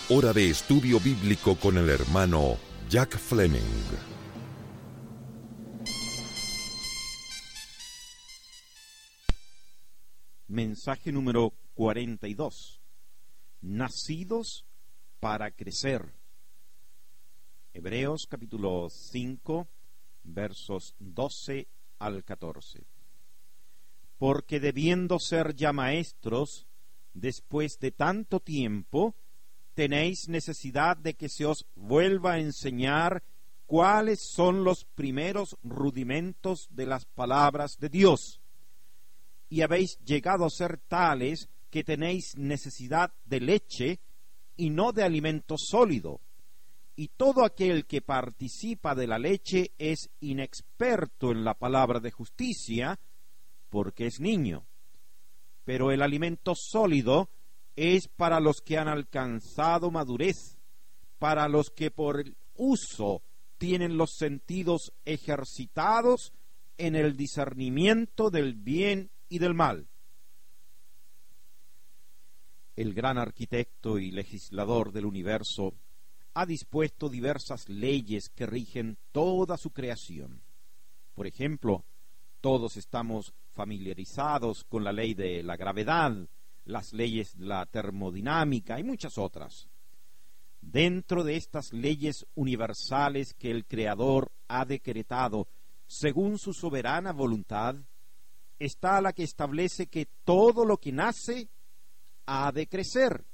Hora de estudio bíblico con el hermano Jack Fleming. Mensaje número 42. Nacidos para crecer. Hebreos capítulo 5, versos 12 al 14. Porque debiendo ser ya maestros, después de tanto tiempo, tenéis necesidad de que se os vuelva a enseñar cuáles son los primeros rudimentos de las palabras de Dios. Y habéis llegado a ser tales que tenéis necesidad de leche y no de alimento sólido. Y todo aquel que participa de la leche es inexperto en la palabra de justicia, porque es niño. Pero el alimento sólido es para los que han alcanzado madurez, para los que por el uso tienen los sentidos ejercitados en el discernimiento del bien y del mal. El gran arquitecto y legislador del universo ha dispuesto diversas leyes que rigen toda su creación. Por ejemplo, todos estamos familiarizados con la ley de la gravedad, las leyes de la termodinámica y muchas otras. Dentro de estas leyes universales que el Creador ha decretado según su soberana voluntad, está la que establece que todo lo que nace ha de crecer.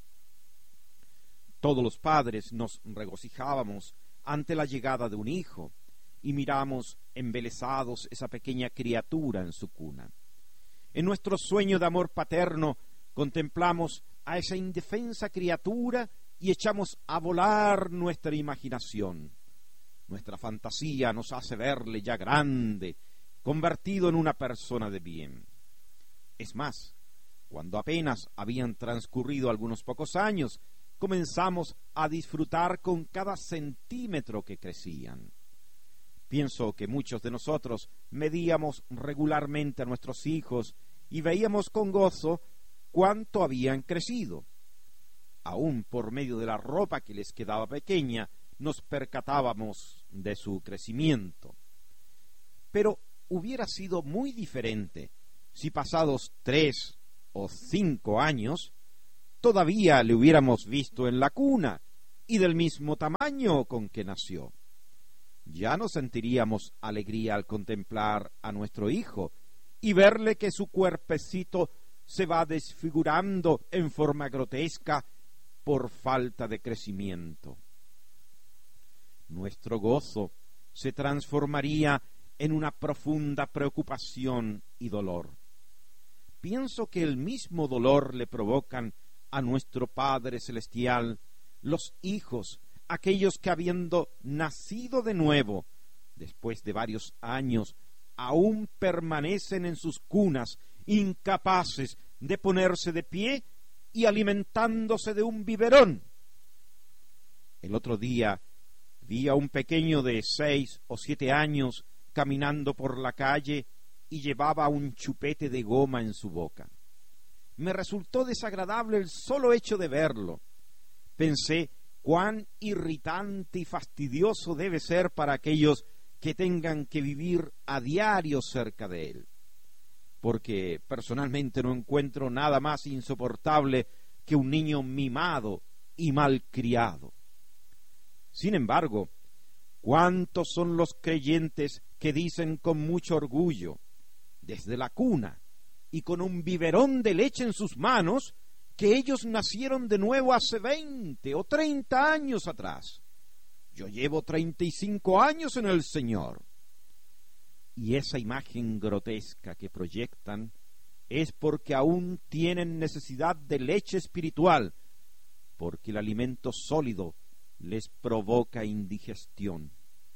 Todos los padres nos regocijábamos ante la llegada de un hijo y miramos embelesados esa pequeña criatura en su cuna. En nuestro sueño de amor paterno contemplamos a esa indefensa criatura y echamos a volar nuestra imaginación. Nuestra fantasía nos hace verle ya grande, convertido en una persona de bien. Es más, cuando apenas habían transcurrido algunos pocos años, comenzamos a disfrutar con cada centímetro que crecían. Pienso que muchos de nosotros medíamos regularmente a nuestros hijos y veíamos con gozo cuánto habían crecido. Aún por medio de la ropa que les quedaba pequeña, nos percatábamos de su crecimiento. Pero hubiera sido muy diferente si pasados 3 o 5 años todavía le hubiéramos visto en la cuna y del mismo tamaño con que nació. Ya no sentiríamos alegría al contemplar a nuestro hijo y verle que su cuerpecito se va desfigurando en forma grotesca por falta de crecimiento. Nuestro gozo se transformaría en una profunda preocupación y dolor. Pienso que el mismo dolor le provocan a nuestro Padre Celestial los hijos, aquellos que habiendo nacido de nuevo, después de varios años, aún permanecen en sus cunas, incapaces de ponerse de pie y alimentándose de un biberón. El otro día vi a un pequeño de 6 o 7 años caminando por la calle y llevaba un chupete de goma en su boca. Me resultó desagradable el solo hecho de verlo. Pensé cuán irritante y fastidioso debe ser para aquellos que tengan que vivir a diario cerca de él, porque personalmente no encuentro nada más insoportable que un niño mimado y malcriado. Sin embargo, ¿cuántos son los creyentes que dicen con mucho orgullo, desde la cuna y con un biberón de leche en sus manos, que ellos nacieron de nuevo hace 20 o 30 años atrás? Yo llevo 35 años en el Señor. Y esa imagen grotesca que proyectan es porque aún tienen necesidad de leche espiritual, porque el alimento sólido les provoca indigestión.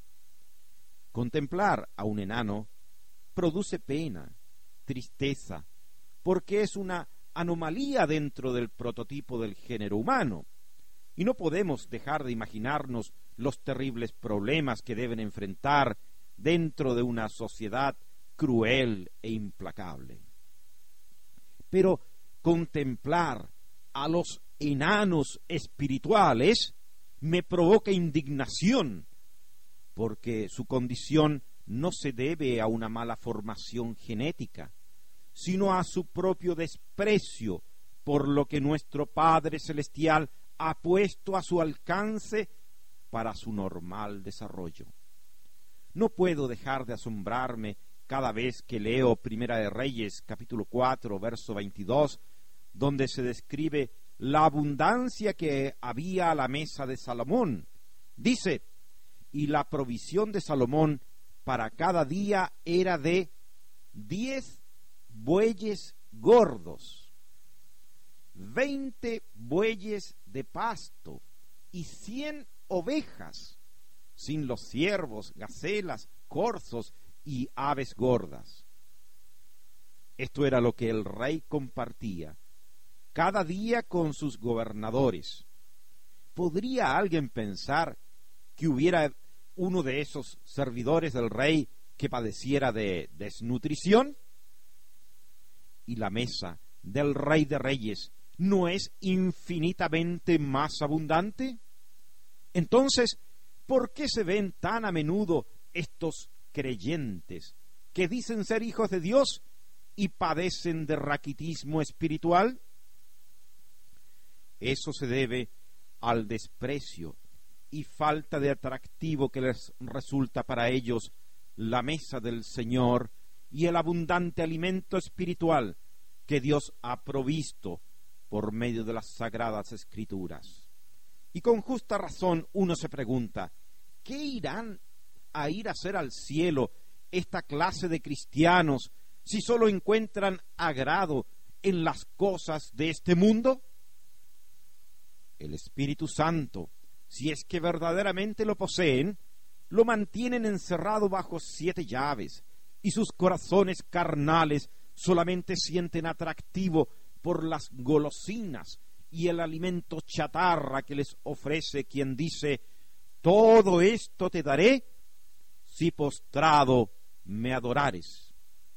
Contemplar a un enano produce pena, tristeza, porque es una anomalía dentro del prototipo del género humano, y no podemos dejar de imaginarnos los terribles problemas que deben enfrentar dentro de una sociedad cruel e implacable. Pero contemplar a los enanos espirituales me provoca indignación, porque su condición no se debe a una mala formación genética, sino a su propio desprecio por lo que nuestro Padre Celestial ha puesto a su alcance para su normal desarrollo. No puedo dejar de asombrarme cada vez que leo Primera de Reyes, capítulo 4, verso 22, donde se describe la abundancia que había a la mesa de Salomón. Dice: y la provisión de Salomón para cada día era de 10 bueyes gordos, 20 bueyes de pasto y 100 ovejas, sin los ciervos, gacelas, corzos y aves gordas. Esto era lo que el rey compartía cada día con sus gobernadores. ¿Podría alguien pensar que hubiera uno de esos servidores del rey que padeciera de desnutrición? ¿Y la mesa del Rey de Reyes no es infinitamente más abundante? Entonces, ¿por qué se ven tan a menudo estos creyentes que dicen ser hijos de Dios y padecen de raquitismo espiritual? Eso se debe al desprecio y falta de atractivo que les resulta para ellos la mesa del Señor y el abundante alimento espiritual que Dios ha provisto por medio de las sagradas Escrituras. Y con justa razón uno se pregunta, ¿qué irán a ir a hacer al cielo esta clase de cristianos si solo encuentran agrado en las cosas de este mundo? El Espíritu Santo, si es que verdaderamente lo poseen, lo mantienen encerrado bajo 7 llaves, y sus corazones carnales solamente sienten atractivo por las golosinas y el alimento chatarra que les ofrece quien dice: todo esto te daré si postrado me adorares.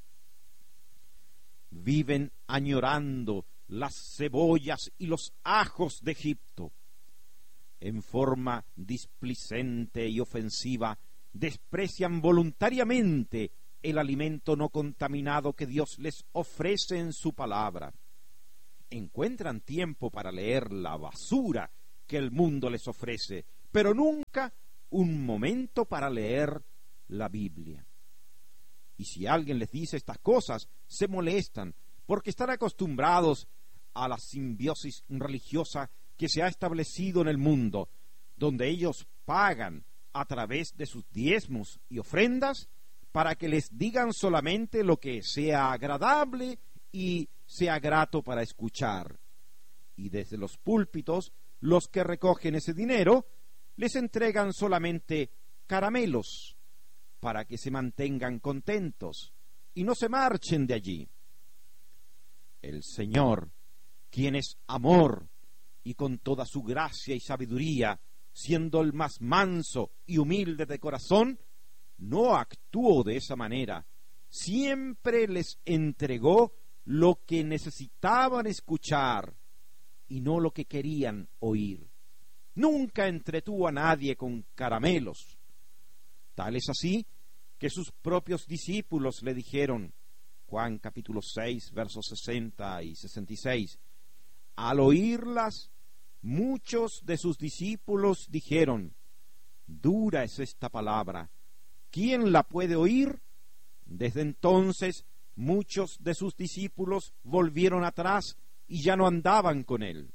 Viven añorando las cebollas y los ajos de Egipto. En forma displicente y ofensiva, desprecian voluntariamente el alimento no contaminado que Dios les ofrece en su palabra. Encuentran tiempo para leer la basura que el mundo les ofrece, pero nunca un momento para leer la Biblia. Y si alguien les dice estas cosas, se molestan, porque están acostumbrados a la simbiosis religiosa que se ha establecido en el mundo, donde ellos pagan a través de sus diezmos y ofrendas para que les digan solamente lo que sea agradable y sea grato para escuchar. Y desde los púlpitos, los que recogen ese dinero les entregan solamente caramelos para que se mantengan contentos y no se marchen de allí. El Señor, quien es amor, y con toda su gracia y sabiduría, siendo el más manso y humilde de corazón, no actuó de esa manera. Siempre les entregó lo que necesitaban escuchar y no lo que querían oír. Nunca entretuvo a nadie con caramelos. Tal es así que sus propios discípulos le dijeron, Juan capítulo 6, versos 60 y 66, al oírlas, muchos de sus discípulos dijeron: dura es esta palabra, ¿quién la puede oír? Desde entonces muchos de sus discípulos volvieron atrás y ya no andaban con él.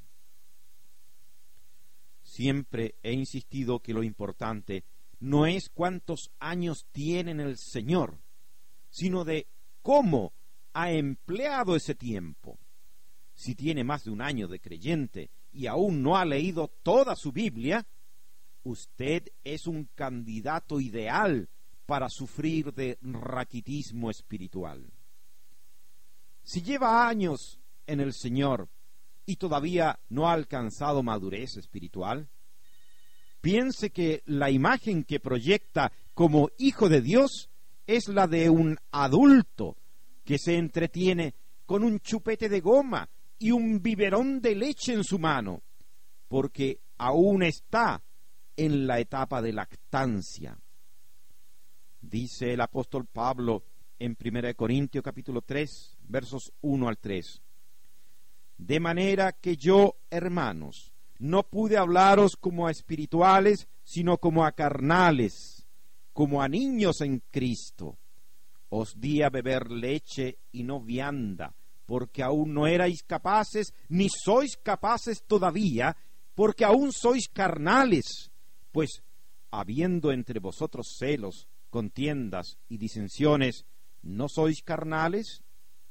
Siempre he insistido que lo importante no es cuántos años tiene el Señor, sino de cómo ha empleado ese tiempo. Si tiene más de un año de creyente y aún no ha leído toda su Biblia, usted es un candidato ideal para sufrir de raquitismo espiritual. Si lleva años en el Señor y todavía no ha alcanzado madurez espiritual, piense que la imagen que proyecta como hijo de Dios es la de un adulto que se entretiene con un chupete de goma y un biberón de leche en su mano, porque aún está en la etapa de lactancia. Dice el apóstol Pablo en 1 Corintios capítulo 3, versos 1 al 3. De manera que yo, hermanos, no pude hablaros como a espirituales, sino como a carnales, como a niños en Cristo. Os di a beber leche y no vianda, porque aún no erais capaces, ni sois capaces todavía, porque aún sois carnales. Pues, habiendo entre vosotros celos, contiendas y disensiones, ¿no sois carnales?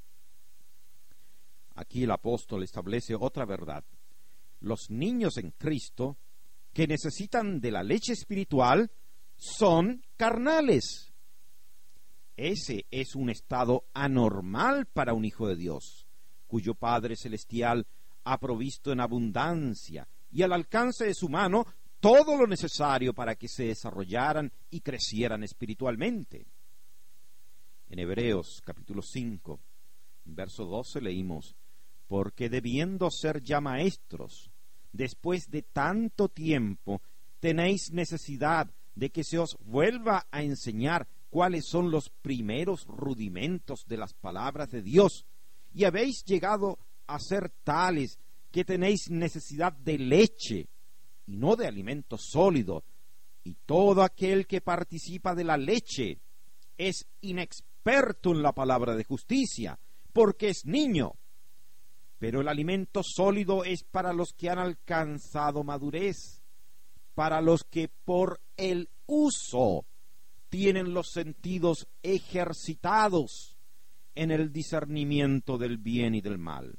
Aquí el apóstol establece otra verdad. Los niños en Cristo, que necesitan de la leche espiritual, son carnales. Ese es un estado anormal para un hijo de Dios, cuyo Padre Celestial ha provisto en abundancia y al alcance de su mano todo lo necesario para que se desarrollaran y crecieran espiritualmente. En Hebreos capítulo 5, verso 12 leímos: porque debiendo ser ya maestros, después de tanto tiempo, tenéis necesidad de que se os vuelva a enseñar cuáles son los primeros rudimentos de las palabras de Dios, y habéis llegado a ser tales que tenéis necesidad de leche y no de alimento sólido, y todo aquel que participa de la leche es inexperto en la palabra de justicia, porque es niño. Pero el alimento sólido es para los que han alcanzado madurez, para los que por el uso tienen los sentidos ejercitados en el discernimiento del bien y del mal.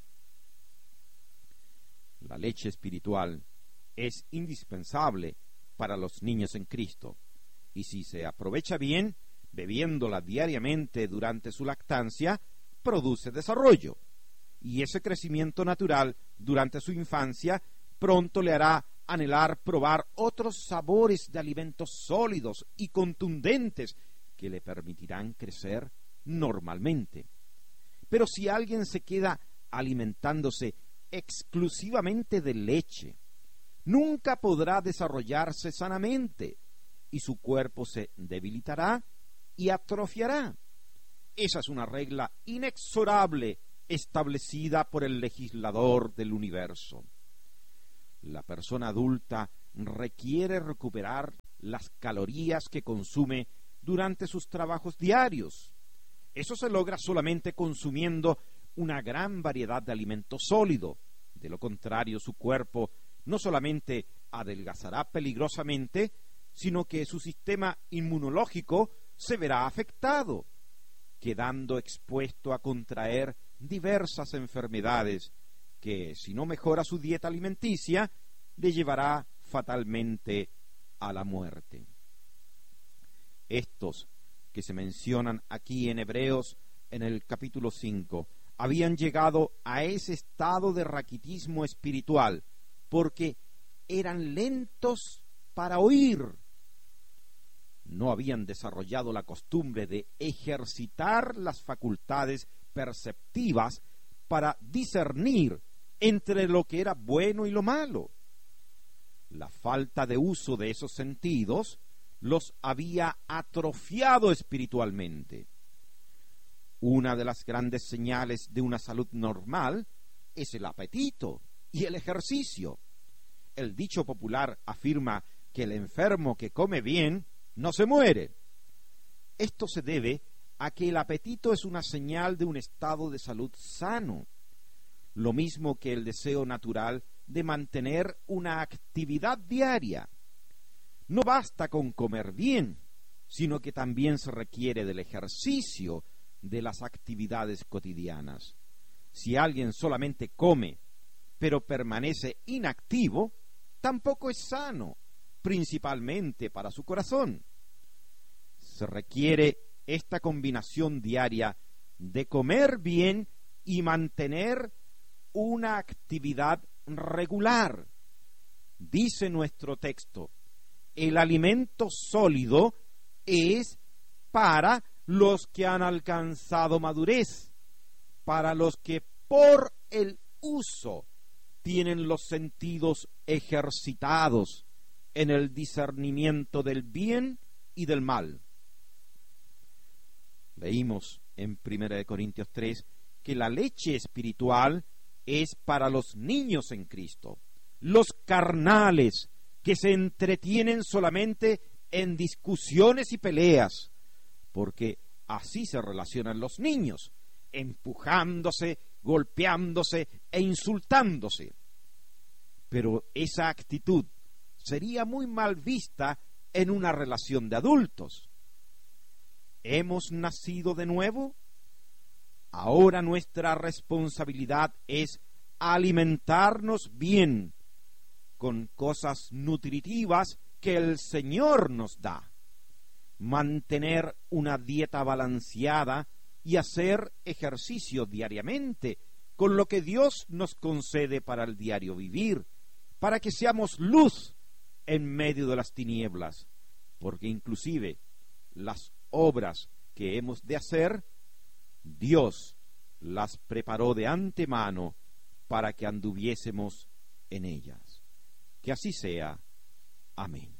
La leche espiritual es indispensable para los niños en Cristo, y si se aprovecha bien, bebiéndola diariamente durante su lactancia, produce desarrollo, y ese crecimiento natural durante su infancia pronto le hará anhelar probar otros sabores de alimentos sólidos y contundentes que le permitirán crecer normalmente. Pero si alguien se queda alimentándose exclusivamente de leche, nunca podrá desarrollarse sanamente y su cuerpo se debilitará y atrofiará. Esa es una regla inexorable establecida por el legislador del universo. La persona adulta requiere recuperar las calorías que consume durante sus trabajos diarios. Eso se logra solamente consumiendo una gran variedad de alimento sólido. De lo contrario, su cuerpo no solamente adelgazará peligrosamente, sino que su sistema inmunológico se verá afectado, quedando expuesto a contraer diversas enfermedades que, si no mejora su dieta alimenticia, le llevará fatalmente a la muerte. Estos que se mencionan aquí en Hebreos en el capítulo 5 habían llegado a ese estado de raquitismo espiritual porque eran lentos para oír. No habían desarrollado la costumbre de ejercitar las facultades perceptivas para discernir entre lo que era bueno y lo malo. La falta de uso de esos sentidos los había atrofiado espiritualmente. Una de las grandes señales de una salud normal es el apetito y el ejercicio. El dicho popular afirma que el enfermo que come bien no se muere. Esto se debe a que el apetito es una señal de un estado de salud sano, lo mismo que el deseo natural de mantener una actividad diaria. No basta con comer bien, sino que también se requiere del ejercicio de las actividades cotidianas. Si alguien solamente come, pero permanece inactivo, tampoco es sano, principalmente para su corazón. Se requiere esta combinación diaria de comer bien y mantener una actividad regular. Dice nuestro texto: el alimento sólido es para los que han alcanzado madurez, para los que por el uso tienen los sentidos ejercitados en el discernimiento del bien y del mal. Leímos en 1 Corintios 3 que la leche espiritual es para los niños en Cristo, los carnales que se entretienen solamente en discusiones y peleas, porque así se relacionan los niños, empujándose, golpeándose e insultándose. Pero esa actitud sería muy mal vista en una relación de adultos. ¿Hemos nacido de nuevo? Ahora nuestra responsabilidad es alimentarnos bien con cosas nutritivas que el Señor nos da, mantener una dieta balanceada y hacer ejercicio diariamente con lo que Dios nos concede para el diario vivir, para que seamos luz en medio de las tinieblas, porque inclusive las obras que hemos de hacer, Dios las preparó de antemano para que anduviésemos en ellas. Que así sea. Amén.